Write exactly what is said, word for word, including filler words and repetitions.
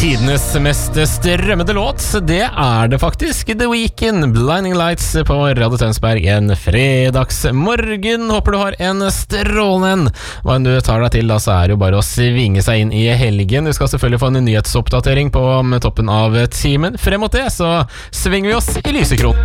Tidenes mest strømmede låt, det er det faktisk. The Weeknd, Blinding Lights på Radio Tønsberg en fredagsmorgen. Håper du har en strålende en. Hva enn du tar deg til, da, så er det jo bare å svinge seg inn i helgen. Du skal selvfølgelig få en nyhetsoppdatering på toppen av timen. Frem mot det, så svinger vi oss i lysekronen.